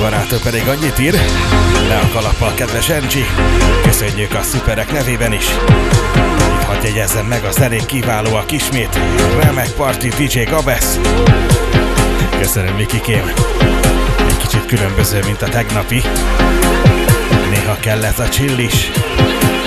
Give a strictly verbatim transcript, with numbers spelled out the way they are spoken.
barátok pedig annyit ír, le a kalappal, kedves Angie, köszönjük a szuperek nevében is. Itt hadd jegyezzem meg, az elég kiválóak ismét, remek parti dé dzsé Gabesz. Köszönöm, Mikikém. Egy kicsit különböző, mint a tegnapi. Néha kell ez a chill is.